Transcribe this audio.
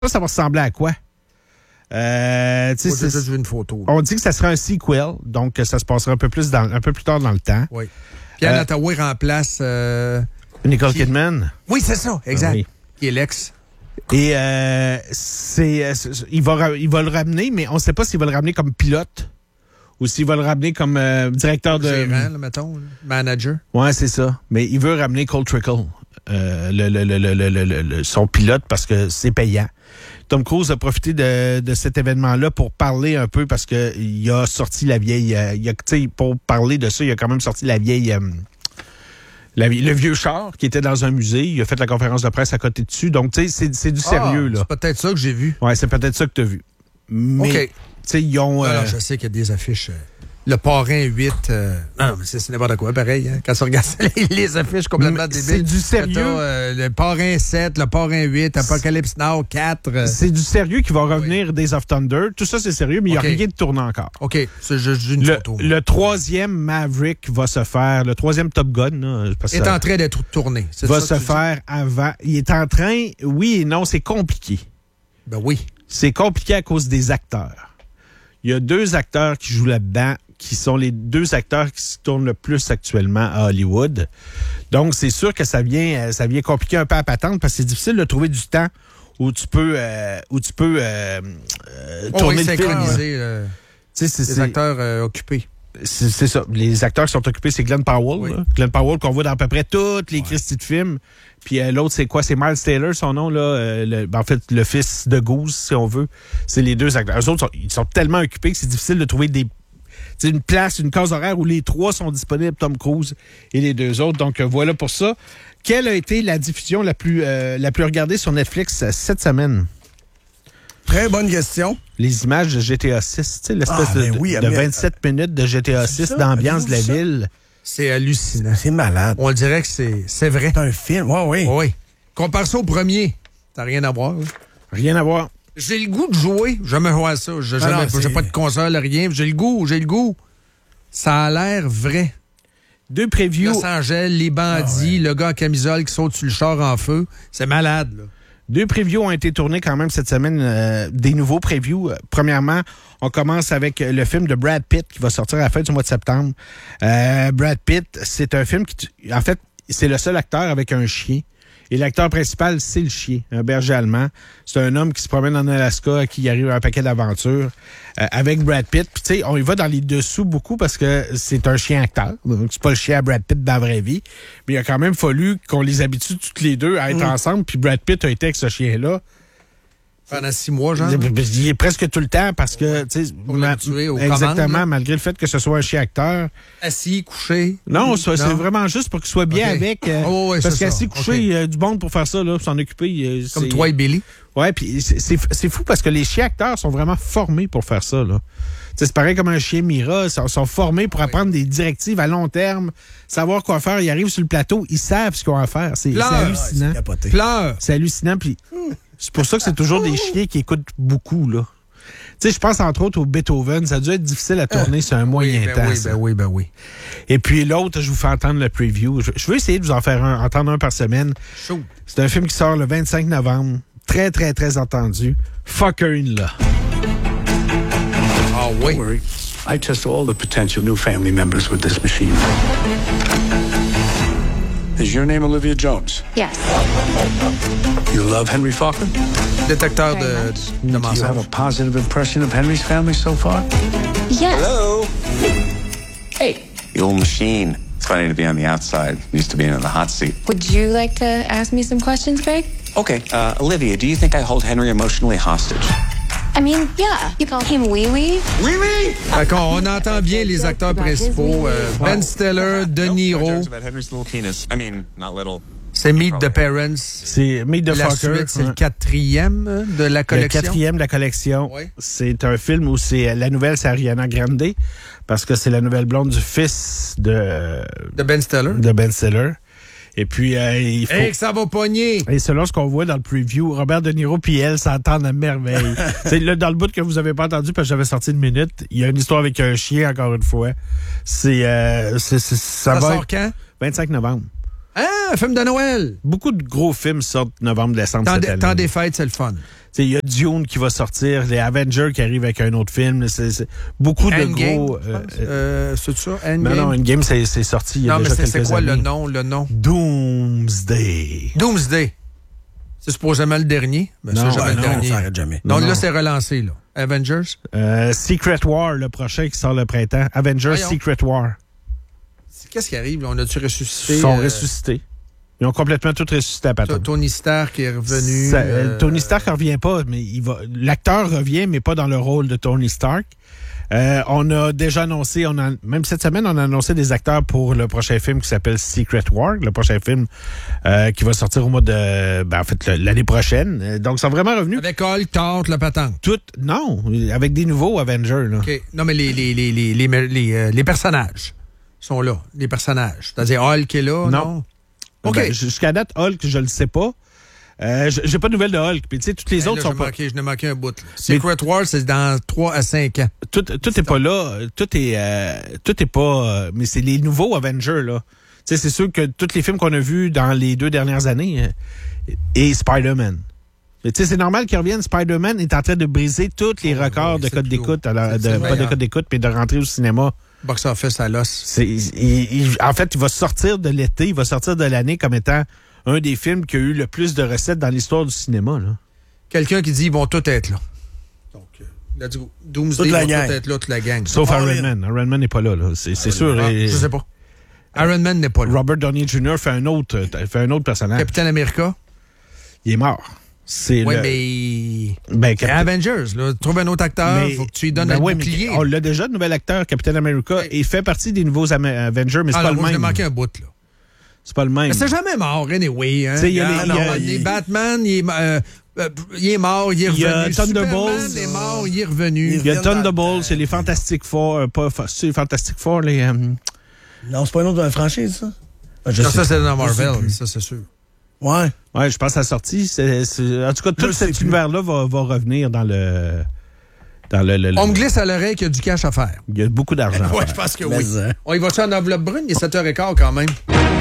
Ça va ressembler à quoi? J'ai juste vu une photo. On dit que ça sera un sequel, donc ça se passera un peu plus tard dans le temps. Oui. Pierre Nattaway remplace... Nicole Kidman. Oui, c'est ça, exact. Oui. Qui est l'ex. Et il va le ramener, mais on ne sait pas s'il va le ramener comme pilote ou s'il va le ramener comme directeur de... Gérant, là, mettons, là. Manager. Ouais, c'est ça. Mais il veut ramener Cole Trickle, son pilote, parce que c'est payant. Tom Cruise a profité de cet événement-là pour parler un peu, parce qu'il a sorti la vieille... pour parler de ça, il a quand même sorti la vieille... le vieux char qui était dans un musée. Il a fait la conférence de presse à côté dessus. Donc, tu sais, c'est du sérieux, là. C'est peut-être ça que j'ai vu. Ouais, c'est peut-être ça que tu as vu. Mais, OK. tu sais, ils ont... Alors, je sais qu'il y a des affiches... Le parrain 8... non, mais c'est n'importe quoi, pareil. Hein, quand tu regardes les affiches complètement débiles. C'est du sérieux. Le parrain 7, le parrain 8, Apocalypse Now 4. C'est du sérieux qui va revenir Days of Thunder. Tout ça, c'est sérieux, mais il n'y a rien de tourné encore. OK, c'est juste une photo. Le troisième Maverick va se faire, le troisième Top Gun, là, il est en train d'être tourné. Va se faire avant. Il est en train, oui et non, c'est compliqué. Ben oui. C'est compliqué à cause des acteurs. Il y a 2 acteurs qui jouent là-dedans, qui sont les 2 acteurs qui se tournent le plus actuellement à Hollywood. Donc, c'est sûr que ça vient compliquer un peu à patente, parce que c'est difficile de trouver du temps où tu peux tourner le film. Les acteurs occupés. C'est ça. Les acteurs qui sont occupés, c'est Glenn Powell. Oui. Là. Glenn Powell qu'on voit dans à peu près toutes les Christie de films. Puis l'autre, c'est quoi? C'est Miles Taylor, son nom, là. En fait, le fils de Goose, si on veut. C'est les 2 acteurs. Eux autres, ils sont tellement occupés que c'est difficile de trouver une place, une case horaire où les 3 sont disponibles, Tom Cruise et les 2 autres. Donc, voilà pour ça. Quelle a été la diffusion la plus regardée sur Netflix cette semaine? Très bonne question. Les images de GTA 6, tu sais, l'espèce de 27 minutes de GTA 6 d'ambiance de la ville. C'est hallucinant. C'est malade. On dirait que c'est vrai. C'est un film, oui. Oui. Compare ça au premier. T'as rien à voir. Rien à voir. J'ai le goût de jouer. Jamais joué à ça. J'ai pas de console, rien. J'ai le goût. Ça a l'air vrai. 2 previews. Los Angeles, les bandits, le gars en camisole qui saute sur le char en feu. C'est malade, là. 2 previews ont été tournés quand même cette semaine, des nouveaux previews. Premièrement, on commence avec le film de Brad Pitt qui va sortir à la fin du mois de septembre. Brad Pitt, c'est un film qui, en fait, c'est le seul acteur avec un chien. Et l'acteur principal, c'est le chien, un berger allemand. C'est un homme qui se promène en Alaska, qui arrive à un paquet d'aventures avec Brad Pitt. Puis tu sais, on y va dans les dessous beaucoup parce que c'est un chien acteur. Donc c'est pas le chien à Brad Pitt dans la vraie vie. Mais il a quand même fallu qu'on les habitue toutes les deux à être ensemble. Puis Brad Pitt a été avec ce chien-là. Pendant 6 mois, genre? Il est presque tout le temps parce que, tu sais, pour l'habituer aux exactement, commandes, malgré le fait que ce soit un chien acteur. Assis, couché. Non, c'est vraiment juste pour qu'il soit bien avec. Parce qu'assis, couché, il y a du monde pour faire ça, là, pour s'en occuper. Comme toi et Billy. Ouais, puis c'est fou parce que les chiens acteurs sont vraiment formés pour faire ça, là. C'est pareil comme un chien Mira, ils sont formés pour apprendre des directives à long terme, savoir quoi faire. Ils arrivent sur le plateau, ils savent ce qu'ils ont à faire. C'est hallucinant. Pleure. C'est hallucinant, puis c'est pour ça que c'est toujours des chiens qui écoutent beaucoup, là. Tu sais, je pense entre autres au Beethoven, ça a dû être difficile à tourner sur un moyen temps. Ben oui. Et puis l'autre, je vous fais entendre le preview. Je veux essayer de vous en faire entendre un par semaine. Chaud. C'est un film qui sort le 25 novembre. Très, très, très entendu. Fucker in Law. Ah oui. Don't worry. I test all the potential new family members with this machine. Is your name Olivia Jones? Yes. You love Henry Fokker? Détecteur de Do you have mensonges. a positive impression of Henry's family so far? Yes. Hello. Hey. The old machine. It's funny to be on the outside. Used to being in the hot seat. Would you like to ask me some questions, Greg? Okay, Olivia, do you think I hold Henry emotionally hostage? I mean, yeah. You call him Wee Wee? Oui, oui! Fait qu'on entend bien les acteurs principaux. Ben Stiller, De Niro. About Henry's little penis. I mean, not little. C'est Meet the Parents. C'est Meet the La Fucker. suite, c'est le 4e de la collection. Le 4e de la collection. Oui. C'est un film où c'est la nouvelle, c'est Ariana Grande, parce que c'est la nouvelle blonde du fils de Ben Stiller. De Ben Stiller. Et puis, il faut... Et que ça va pogner! Et selon ce qu'on voit dans le preview, Robert De Niro puis elle s'entendent à merveille. C'est là, dans le bout que vous avez pas entendu parce que j'avais sorti une minute, il y a une histoire avec un chien, encore une fois. Ça va sort être quand? 25 novembre. Hein, un film de Noël. Beaucoup de gros films sortent novembre-décembre cette année. Temps des fêtes, c'est le fun. Il y a Dune qui va sortir, les Avengers qui arrivent avec un autre film. C'est beaucoup de Endgame, gros... c'est ça? Endgame? Non, Endgame, c'est sorti il y a déjà quelques années. C'est quoi le nom? Doomsday. Doomsday. C'est supposément le dernier, mais c'est jamais le dernier. Ça n'arrête jamais. Donc là, c'est relancé, là. Avengers? Secret War, le prochain qui sort le printemps. Avengers Voyons. Secret War. Qu'est-ce qui arrive, là? On a-tu ressuscité? Ils sont ressuscités. Ils ont complètement tout ressuscité à patente. Tony Stark est revenu. Tony Stark ne revient pas, mais l'acteur revient, mais pas dans le rôle de Tony Stark. On a déjà annoncé, même cette semaine, on a annoncé des acteurs pour le prochain film qui s'appelle Secret War, le prochain film qui va sortir au mois de... l'année prochaine. Donc, ils sont vraiment revenus. Avec Hulk, Thor, la patente. Non, avec des nouveaux Avengers. Là. OK. Non, mais les personnages sont là. Les personnages. C'est-à-dire Hulk est là, non? OK. Jusqu'à date, Hulk, je le sais pas. J'ai pas de nouvelles de Hulk. Puis, tu sais, toutes les autres sont pas... Je n'ai manqué un bout. Là. Secret War, c'est dans 3 à 5 ans. Tout est pas là. Tout est pas... mais c'est les nouveaux Avengers, là. Tu sais, c'est sûr que tous les films qu'on a vus dans les 2 dernières années et Spider-Man. Tu sais, c'est normal qu'ils reviennent. Spider-Man est en train de briser tous les records de code d'écoute. Pas de code d'écoute, mais de rentrer au cinéma. Box office à l'os. En fait, il va sortir de l'été, il va sortir de l'année comme étant un des films qui a eu le plus de recettes dans l'histoire du cinéma. Là. Quelqu'un qui dit ils vont tous être là. Donc, let's go. Doomsday, ils vont tous être là, toute la gang. Sauf Iron Man. Iron Man n'est pas là. C'est sûr. Je sais pas. Iron Man n'est pas là. Robert Downey Jr. fait un autre personnage. Capitaine America. Il est mort. Oui, mais... Avengers, là. Trouve un autre acteur, il faut que tu lui donnes un bouclier. On l'a déjà, le nouvel acteur, Capitaine America, et il fait partie des nouveaux Avengers, mais c'est pas le même. J'ai manqué un bout, là. C'est pas le même. Mais c'est jamais mort, anyway. Hein? Les Batman, il est mort, il est revenu. Il y a Superman est mort, il est revenu. Il y a Thunderbolts, c'est les Fantastic Four. C'est les Fantastic Four, les... Non, c'est pas une autre franchise, ça? Non, ça, c'est dans Marvel, ça, c'est sûr. Ouais, je pense à la sortie. En tout cas, tout cet univers-là va revenir dans le... On me glisse à l'oreille qu'il y a du cash à faire. Il y a beaucoup d'argent. Oui, je pense que oui. On y va-tu en enveloppe brune? Il est 7h15 quand même.